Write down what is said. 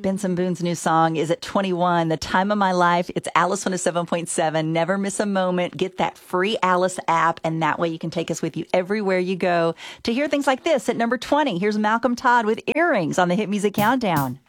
Benson Boone's new song is at 21, The Time of My Life. It's Alice 107.7. Never miss a moment. Get that free Alice app, and that way you can take us with you everywhere you go to hear things like this. At number 20, here's Malcolm Todd with Earrings on the Hit Music Countdown.